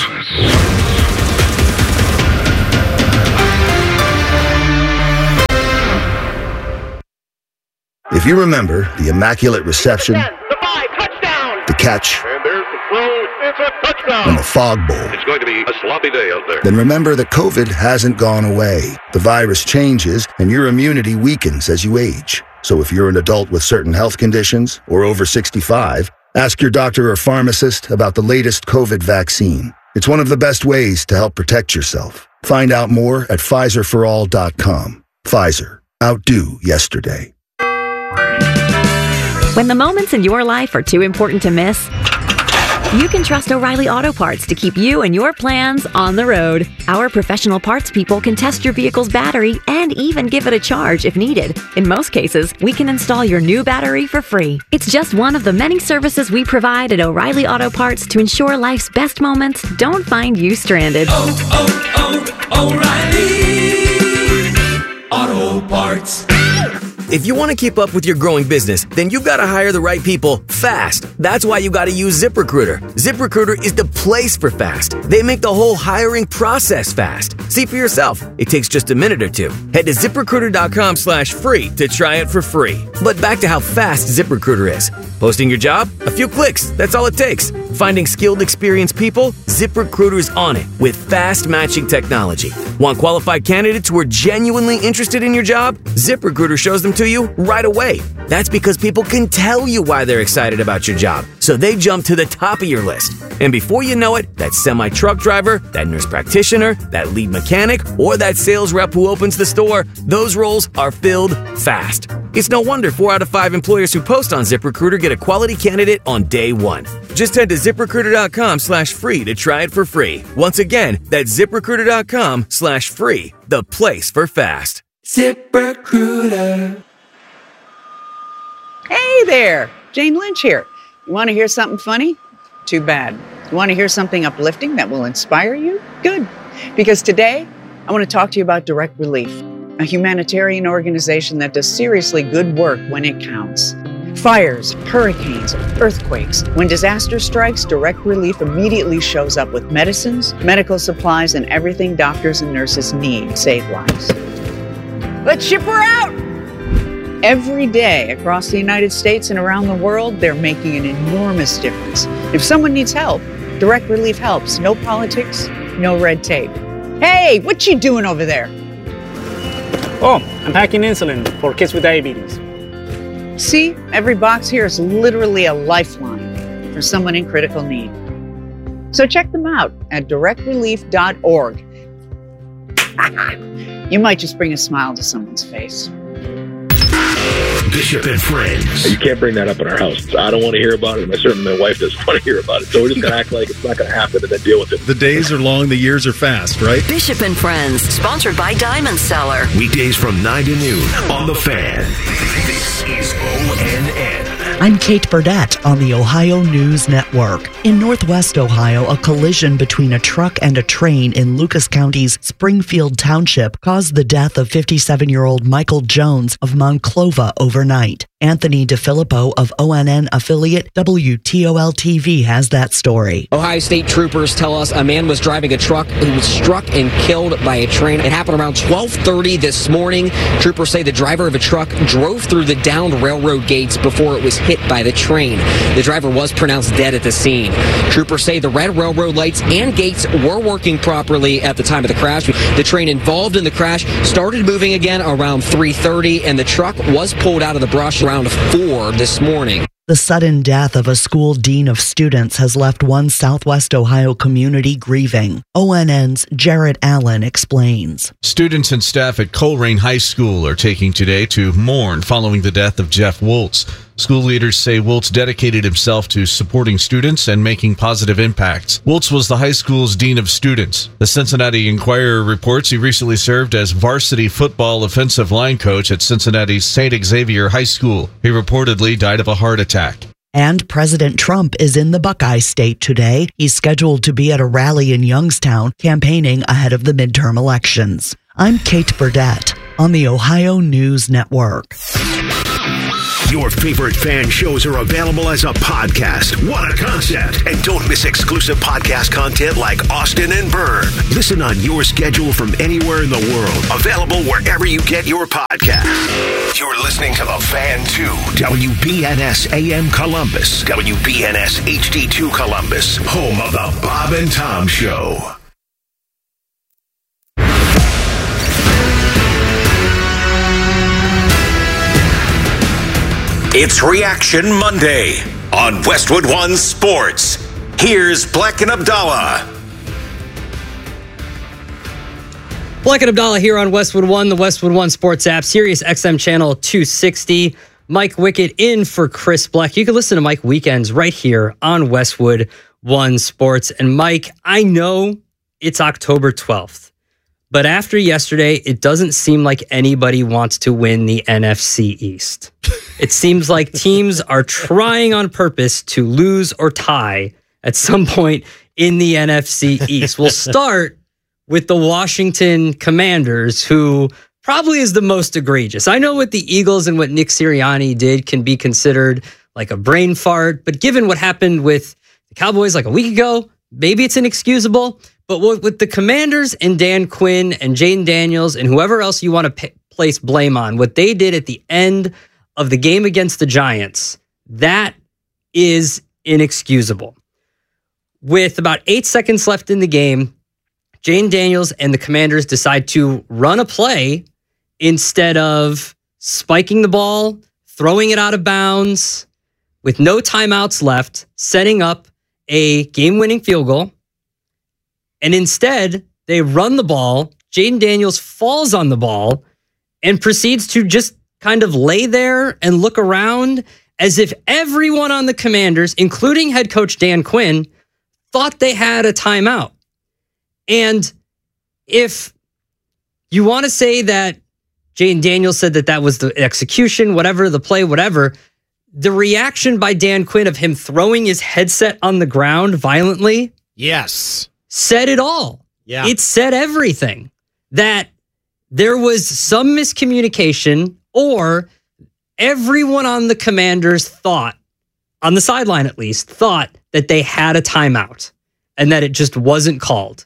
If you remember the Immaculate Reception, the catch, And there's the throw. It's a touchdown. and the Fog Bowl, It's going to be a sloppy day out there. then remember that COVID hasn't gone away. The virus changes and your immunity weakens as you age. So if you're an adult with certain health conditions or over sixty-five, ask your doctor or pharmacist about the latest COVID vaccine. It's one of the best ways to help protect yourself. Find out more at Pfizer for all dot com. Pfizer. Outdo yesterday. When the moments in your life are too important to miss, you can trust O'Reilly Auto Parts to keep you and your plans on the road. Our professional parts people can test your vehicle's battery and even give it a charge if needed. In most cases, we can install your new battery for free. It's just one of the many services we provide at O'Reilly Auto Parts to ensure life's best moments don't find you stranded. Oh, oh, oh, O'Reilly Auto Parts. If you want to keep up with your growing business, then you've got to hire the right people fast. That's why you got to use ZipRecruiter. ZipRecruiter is the place for fast. They make the whole hiring process fast. See for yourself. It takes just a minute or two. Head to ZipRecruiter.com slash free to try it for free. But back to how fast ZipRecruiter is. Posting your job? A few clicks. That's all it takes. Finding skilled, experienced people? ZipRecruiter's on it with fast matching technology. Want qualified candidates who are genuinely interested in your job? ZipRecruiter shows them to you right away. That's because people can tell you why they're excited about your job, so they jump to the top of your list. And before you know it, that semi-truck driver, that nurse practitioner, that lead mechanic, or that sales rep who opens the store, those roles are filled fast. It's no wonder four out of five employers who post on ZipRecruiter get a quality candidate on day one. Just head to ZipRecruiter.com slash free to try it for free. Once again, that's ZipRecruiter.com slash free, the place for fast. ZipRecruiter. Hey there, Jane Lynch here. You want to hear something funny? Too bad. You want to hear something uplifting that will inspire you? Good. Because today, I want to talk to you about Direct Relief, a humanitarian organization that does seriously good work when it counts. Fires, hurricanes, earthquakes. When disaster strikes, Direct Relief immediately shows up with medicines, medical supplies, and everything doctors and nurses need to save lives. Let's ship her out! Every day across the United States and around the world, they're making an enormous difference. If someone needs help, Direct Relief helps. No politics, no red tape. Hey, what you doing over there? Oh, I'm packing insulin for kids with diabetes. See, every box here is literally a lifeline for someone in critical need. So check them out at direct relief dot org. You might just bring a smile to someone's face. Bishop and Friends. You can't bring that up in our house. I don't want to hear about it, and certainly my wife doesn't want to hear about it. So we're just going to act like it's not going to happen and then deal with it. The days are long, the years are fast, right? Bishop and Friends, sponsored by Diamond Seller. Weekdays from nine to noon on The Fan. This is O N N. I'm Kate Burdett on the Ohio News Network. In Northwest Ohio, a collision between a truck and a train in Lucas County's Springfield Township caused the death of fifty-seven-year-old Michael Jones of Monclova overnight. Anthony DeFilippo of O N N affiliate W T O L T V has that story. Ohio State troopers tell us a man was driving a truck who was struck and killed by a train. It happened around twelve thirty this morning. Troopers say the driver of a truck drove through the downed railroad gates before it was hit by the train. The driver was pronounced dead at the scene. Troopers say the red railroad lights and gates were working properly at the time of the crash. The train involved in the crash started moving again around three thirty, and the truck was pulled out of the brush around four this morning. The sudden death of a school dean of students has left one Southwest Ohio community grieving. O N N's Jarrett Allen explains. Students and staff at Coleraine High School are taking today to mourn following the death of Jeff Woltz. School leaders say Woltz dedicated himself to supporting students and making positive impacts. Woltz was the high school's dean of students. The Cincinnati Enquirer reports he recently served as varsity football offensive line coach at Cincinnati's Saint Xavier High School. He reportedly died of a heart attack. And President Trump is in the Buckeye State today. He's scheduled to be at a rally in Youngstown, campaigning ahead of the midterm elections. I'm Kate Burdett on the Ohio News Network. Your favorite fan shows are available as a podcast. What a concept. And don't miss exclusive podcast content like Austin and Byrne. Listen on your schedule from anywhere in the world. Available wherever you get your podcast. You're listening to The Fan two, W B N S A M Columbus, W B N S H D two Columbus, home of The Bob and Tom Show. It's Reaction Monday on Westwood One Sports. Here's Black and Abdallah. Black and Abdallah here on Westwood One, the Westwood One Sports app, Sirius X M channel two sixty. Mike Wickett in for Chris Black. You can listen to Mike weekends right here on Westwood One Sports. And Mike, I know it's October twelfth, but after yesterday, it doesn't seem like anybody wants to win the N F C East. It seems like teams are trying on purpose to lose or tie at some point in the N F C East. We'll start with the Washington Commanders, who probably is the most egregious. I know what the Eagles and what Nick Sirianni did can be considered like a brain fart, but given what happened with the Cowboys like a week ago, maybe it's inexcusable. But with the Commanders and Dan Quinn and Jaden Daniels and whoever else you want to p- place blame on, what they did at the end of the game against the Giants, that is inexcusable. With about eight seconds left in the game, Jaden Daniels and the Commanders decide to run a play instead of spiking the ball, throwing it out of bounds, with no timeouts left, setting up a game-winning field goal. And instead, they run the ball. Jaden Daniels falls on the ball and proceeds to just kind of lay there and look around as if everyone on the Commanders, including head coach Dan Quinn, thought they had a timeout. And if you want to say that Jaden Daniels said that that was the execution, whatever, the play, whatever, the reaction by Dan Quinn of him throwing his headset on the ground violently, yes, said it all. Yeah. It said everything. That there was some miscommunication, or everyone on the Commanders thought, on the sideline at least, thought that they had a timeout and that it just wasn't called.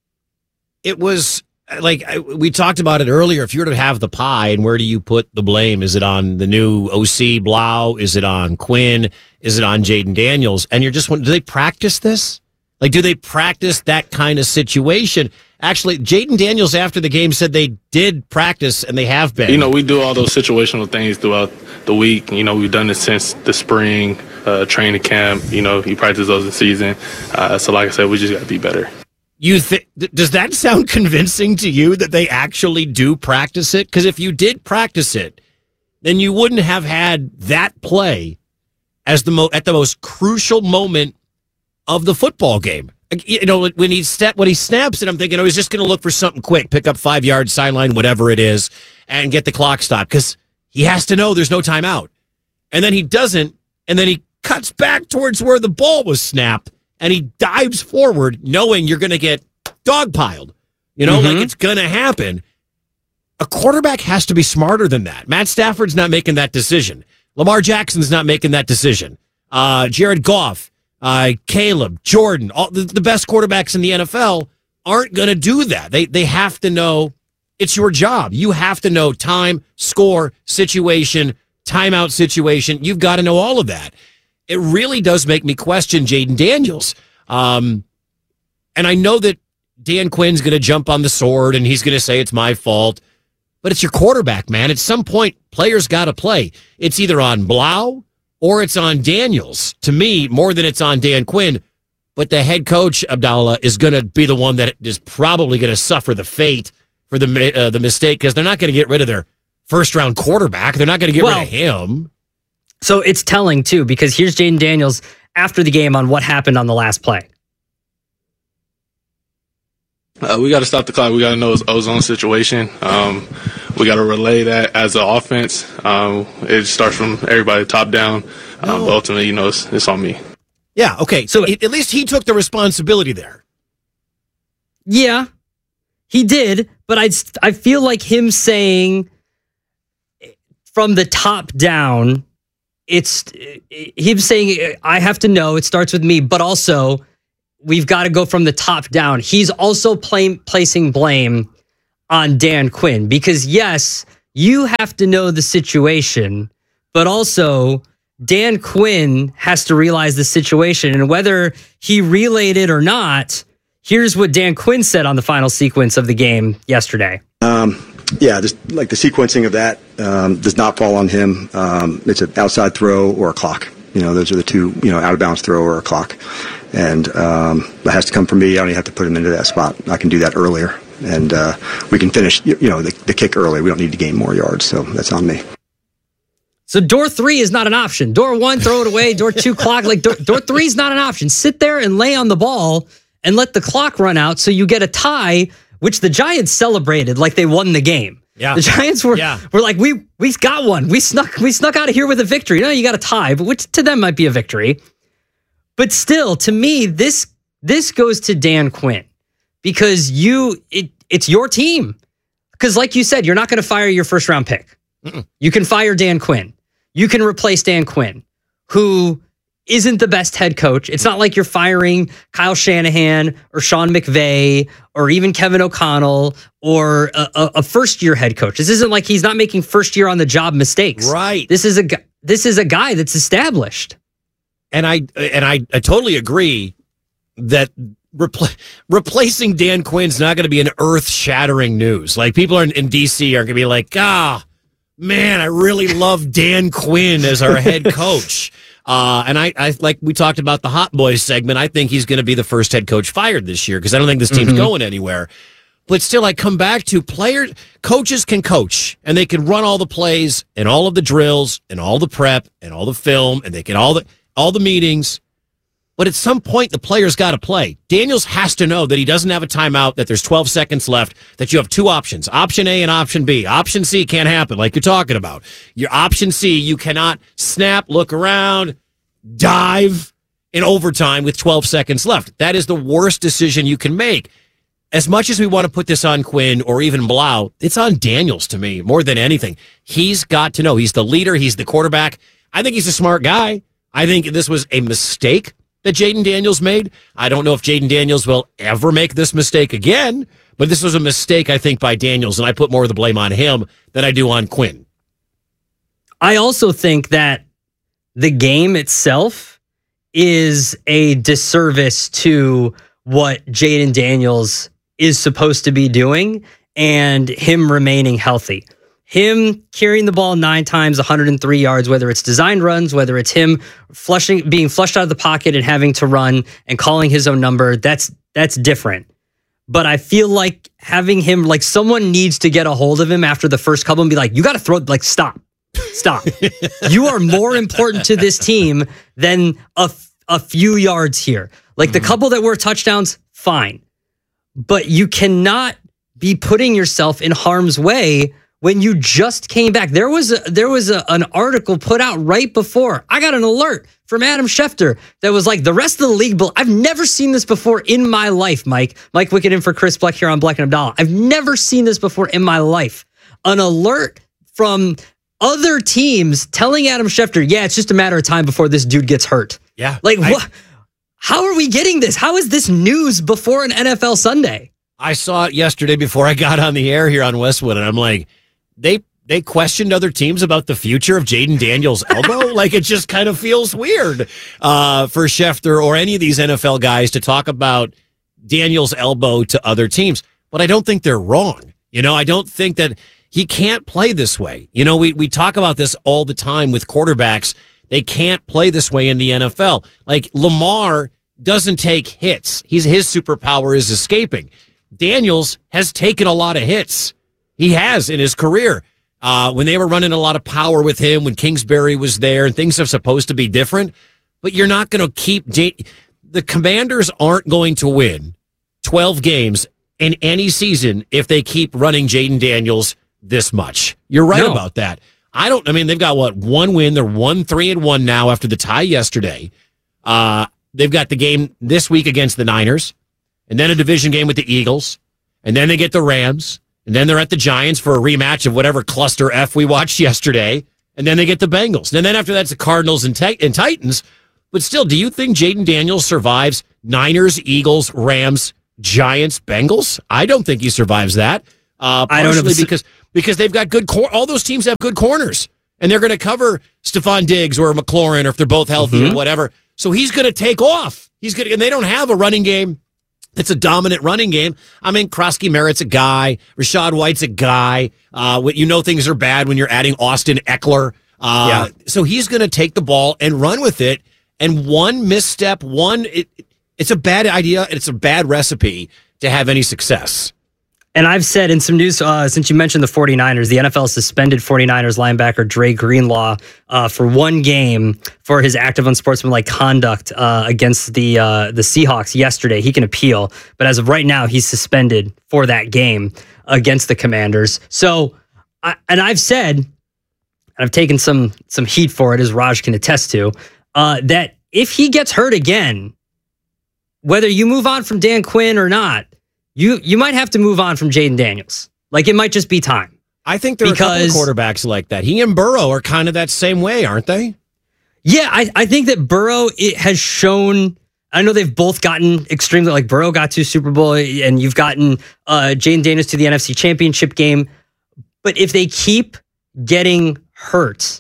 It was like we talked about it earlier. If you were to have the pie, and where do you put the blame? Is it on the new O C Blau? Is it on Quinn? Is it on Jaden Daniels? And you're just wondering, do they practice this? Like, do they practice that kind of situation? Actually, Jaden Daniels after the game said they did practice, and they have been. You know, we do all those situational things throughout the week. You know, we've done it since the spring, uh, training camp. You know, you practice those in season. Uh, so, like I said, we just got to be better. You th- does that sound convincing to you that they actually do practice it? Because if you did practice it, then you wouldn't have had that play as the mo- at the most crucial moment of the football game. You know, when he step when he snaps it, I'm thinking, oh, he's just going to look for something quick, pick up five yards, sideline, whatever it is, and get the clock stopped because he has to know there's no timeout. And then he doesn't, and then he cuts back towards where the ball was snapped, and he dives forward, knowing you're going to get dogpiled. You know, mm-hmm. like it's going to happen. A quarterback has to be smarter than that. Matt Stafford's not making that decision. Lamar Jackson's not making that decision. Uh, Jared Goff. Uh, Caleb, Jordan, all the, the best quarterbacks in the N F L aren't going to do that. They they have to know it's your job. You have to know time, score, situation, timeout situation. You've got to know all of that. It really does make me question Jaden Daniels. Um, and I know that Dan Quinn's going to jump on the sword and he's going to say it's my fault. But it's your quarterback, man. At some point, players got to play. It's either on Blau or it's on Daniels, to me, more than it's on Dan Quinn. But the head coach, Abdallah, is going to be the one that is probably going to suffer the fate for the uh, the mistake because they're not going to get rid of their first-round quarterback. They're not going to get well, rid of him. So it's telling, too, because here's Jaden Daniels after the game on what happened on the last play. Uh, we got to stop the clock. We got to know it's ozone situation. Um, we got to relay that as an offense. Um, it starts from everybody top down. Um, no. But ultimately, you know, it's, it's on me. Yeah, okay. So at least he took the responsibility there. Yeah, he did. But I I feel like him saying from the top down it's him saying, I have to know, it starts with me, but also we've got to go from the top down. He's also play, placing blame on Dan Quinn because, yes, you have to know the situation, but also Dan Quinn has to realize the situation. And whether he relayed it or not, here's what Dan Quinn said on the final sequence of the game yesterday. Um, yeah, just like the sequencing of that um, does not fall on him. Um, it's an outside throw or a clock. You know, those are the two, you know, out of bounds throw or a clock. And um, that has to come from me. I don't even have to put him into that spot. I can do that earlier. And uh, we can finish, you know, the, the kick early. We don't need to gain more yards. So that's on me. So door three is not an option. Door one, throw it away. Door two, clock. Like door, door three is not an option. Sit there and lay on the ball and let the clock run out so you get a tie, which the Giants celebrated like they won the game. Yeah. The Giants were yeah. were like, we we got one. We snuck we snuck out of here with a victory. No, you got a tie, but which to them might be a victory. But still, to me, this this goes to Dan Quinn because you it it's your team. Because like you said, you're not going to fire your first round pick. Mm-mm. You can fire Dan Quinn. You can replace Dan Quinn, who isn't the best head coach. It's not like you're firing Kyle Shanahan or Sean McVay or even Kevin O'Connell or a, a, a first-year head coach. This isn't like he's not making first-year on the job mistakes. Right. This is a this is a guy that's established. And I and I, I totally agree that repl- replacing Dan Quinn's not going to be an earth-shattering news. Like people are in, in D C are going to be like, ah, man, I really love Dan Quinn as our head coach. Uh, and I, I, like we talked about the Hot Boys segment, I think he's going to be the first head coach fired this year because I don't think this team's mm-hmm. going anywhere. But still, I come back to players, coaches can coach and they can run all the plays and all of the drills and all the prep and all the film and they can all the all the meetings. But at some point, the player's got to play. Daniels has to know that he doesn't have a timeout, that there's twelve seconds left, that you have two options, option A and option B. Option C can't happen, like you're talking about. Your option C, you cannot snap, look around, dive in overtime with twelve seconds left. That is the worst decision you can make. As much as we want to put this on Quinn or even Blau, it's on Daniels to me more than anything. He's got to know. He's the leader. He's the quarterback. I think he's a smart guy. I think this was a mistake that Jayden Daniels made. I don't know if Jayden Daniels will ever make this mistake again, but this was a mistake, I think, by Daniels, and I put more of the blame on him than I do on Quinn. I also think that the game itself is a disservice to what Jayden Daniels is supposed to be doing and him remaining healthy. Him carrying the ball nine times, one hundred three yards, whether it's designed runs, whether it's him flushing, being flushed out of the pocket and having to run and calling his own number, that's that's different. But I feel like having him, like someone needs to get a hold of him after the first couple and be like, you got to throw, like, stop, stop. You are more important to this team than a, a few yards here. Like mm-hmm. the couple that were touchdowns, fine. But you cannot be putting yourself in harm's way when you just came back. There was a, there was a, an article put out right before. I got an alert from Adam Schefter that was like, the rest of the league, I've never seen this before in my life, Mike. Mike Wickett in for Chris Bleck here on Bleck and Abdallah. I've never seen this before in my life. An alert from other teams telling Adam Schefter, yeah, it's just a matter of time before this dude gets hurt. Yeah. Like, I, what? How are we getting this? How is this news before an N F L Sunday? I saw it yesterday before I got on the air here on Westwood, and I'm like, They they questioned other teams about the future of Jayden Daniels' elbow. Like, it just kind of feels weird uh, for Schefter or any of these N F L guys to talk about Daniels' elbow to other teams. But I don't think they're wrong. You know, I don't think that he can't play this way. You know, we, we talk about this all the time with quarterbacks. They can't play this way in the N F L. Like, Lamar doesn't take hits. He's his superpower is escaping. Daniels has taken a lot of hits. He has in his career. Uh, when they were running a lot of power with him, when Kingsbury was there, and things are supposed to be different, but you're not going to keep... J- the Commanders aren't going to win twelve games in any season if they keep running Jayden Daniels this much. You're right no. about that. I don't... I mean, they've got, what, one win. They're one, three, and one now after the tie yesterday. Uh, they've got the game this week against the Niners, and then a division game with the Eagles, and then they get the Rams, and then they're at the Giants for a rematch of whatever cluster F we watched yesterday. and then they get the Bengals. And then after that's the Cardinals and, te- and Titans. But still, do you think Jaden Daniels survives Niners, Eagles, Rams, Giants, Bengals? I don't think he survives that. Uh, I don't know because because they've got good cor- all those teams have good corners, and they're going to cover Stephon Diggs or McLaurin, or if they're both healthy Mm-hmm. or whatever. So he's going to take off. He's going, and they don't have a running game. It's a dominant running game. I mean, Krosky Merritt's a guy. Rashad White's a guy. Uh, you know things are bad when you're adding Austin Eckler. Uh, Yeah. So he's going to take the ball and run with it. And one misstep, one it, it's a bad idea. It's a bad recipe to have any success. And I've said in some news, uh, since you mentioned the 49ers, the N F L suspended 49ers linebacker Dre Greenlaw uh, for one game for his active unsportsmanlike conduct uh, against the uh, the Seahawks yesterday. He can appeal, but as of right now, he's suspended for that game against the Commanders. So, I, and I've said, and I've taken some some heat for it, as Raj can attest to, uh, that if he gets hurt again, whether you move on from Dan Quinn or not, You you might have to move on from Jaden Daniels. Like, it might just be time. I think there because, are a couple of quarterbacks like that. He and Burrow are kind of that same way, aren't they? Yeah, I, I think that Burrow it has shown. I know they've both gotten extremely, like Burrow got to Super Bowl, and you've gotten uh, Jaden Daniels to the N F C Championship game. But if they keep getting hurt,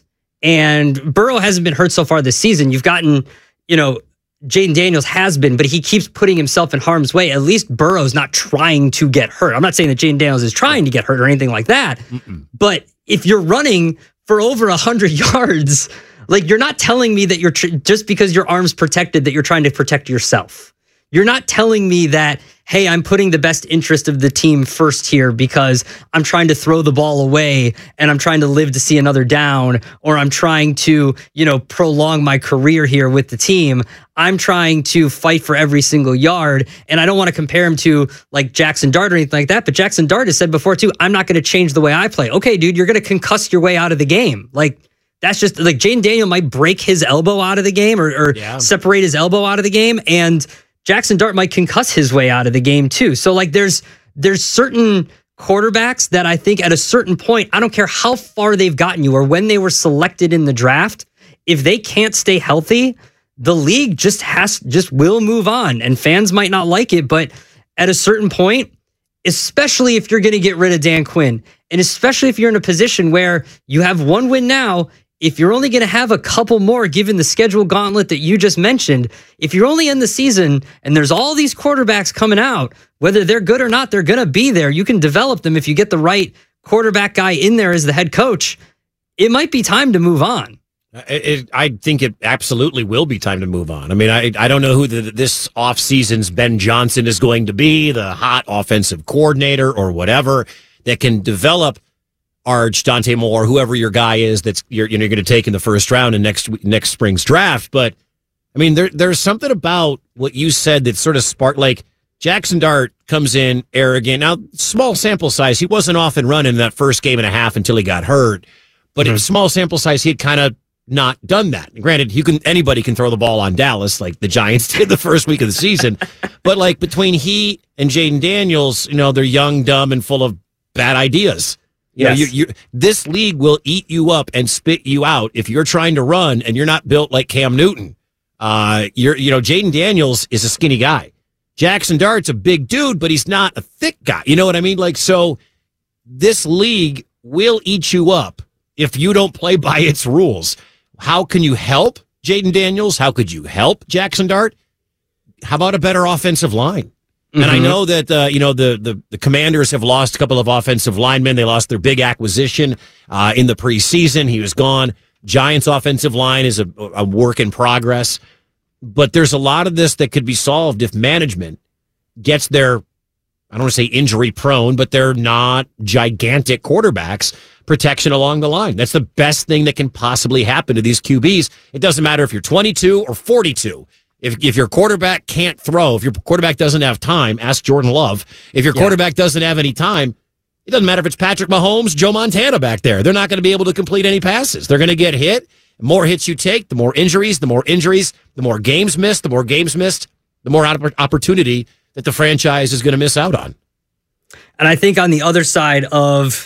and Burrow hasn't been hurt so far this season, you've gotten, you know, Jaden Daniels has been, but he keeps putting himself in harm's way. At least Burrow's not trying to get hurt. I'm not saying that Jaden Daniels is trying to get hurt or anything like that. Mm-mm. But if you're running for over one hundred yards, like, you're not telling me that you're, tr- just because your arm's protected, that you're trying to protect yourself. You're not telling me that, hey, I'm putting the best interest of the team first here because I'm trying to throw the ball away and I'm trying to live to see another down, or I'm trying to, you know, prolong my career here with the team. I'm trying to fight for every single yard. And I don't want to compare him to like Jackson Dart or anything like that. But Jackson Dart has said before too, I'm not going to change the way I play. Okay, dude, you're going to concuss your way out of the game. Like, that's just like Jaden Daniels might break his elbow out of the game, or, or yeah. separate his elbow out of the game. And Jackson Dart might concuss his way out of the game too. So like there's there's certain quarterbacks that I think at a certain point, I don't care how far they've gotten you or when they were selected in the draft, if they can't stay healthy, the league just has just will move on. And fans might not like it, but at a certain point, especially if you're going to get rid of Dan Quinn, and especially if you're in a position where you have one win now, if you're only going to have a couple more given the schedule gauntlet that you just mentioned, if you're only in the season and there's all these quarterbacks coming out, whether they're good or not, they're going to be there. You can develop them if you get the right quarterback guy in there as the head coach. It might be time to move on. It, it, I think it absolutely will be time to move on. I mean, I I don't know who the, this offseason's Ben Johnson is going to be, the hot offensive coordinator or whatever, that can develop Arch, Dante Moore, whoever your guy is that's you're you know, going to take in the first round in next next spring's draft. But I mean, there there's something about what you said that sort of sparked. Like, Jackson Dart comes in arrogant. Now, small sample size. He wasn't off and running in that first game and a half until he got hurt. But mm-hmm. in small sample size, he had kind of not done that. And granted, you can anybody can throw the ball on Dallas like the Giants did the first week of the season. But like between he and Jaden Daniels, you know, they're young, dumb, and full of bad ideas. You yes. know, you, you, this league will eat you up and spit you out if you're trying to run and you're not built like Cam Newton. Uh, you're, you know, Jaden Daniels is a skinny guy. Jackson Dart's a big dude, but he's not a thick guy. You know what I mean? Like, so this league will eat you up if you don't play by its rules. How can you help Jaden Daniels? How could you help Jackson Dart? How about a better offensive line? And mm-hmm. I know that, uh, you know, the, the, the Commanders have lost a couple of offensive linemen. They lost their big acquisition uh, in the preseason. He was gone. Giants' offensive line is a, a work in progress. But there's a lot of this that could be solved if management gets their, I don't want to say injury prone, but they're not gigantic quarterbacks, protection along the line. That's the best thing that can possibly happen to these Q Bs. It doesn't matter if you're twenty-two or forty-two. If if your quarterback can't throw, if your quarterback doesn't have time, ask Jordan Love. If your yeah. quarterback doesn't have any time, it doesn't matter if it's Patrick Mahomes, Joe Montana back there. They're not going to be able to complete any passes. They're going to get hit. The more hits you take, the more injuries, the more injuries, the more games missed, the more games missed, the more opportunity that the franchise is going to miss out on. And I think on the other side of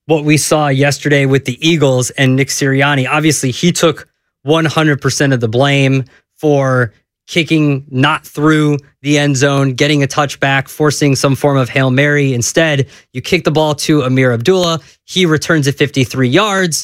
what we saw yesterday with the Eagles and Nick Sirianni. Obviously, he took one hundred percent of the blame for kicking not through the end zone, getting a touchback, forcing some form of Hail Mary. Instead, you kick the ball to Amir Abdullah. He returns it fifty-three yards.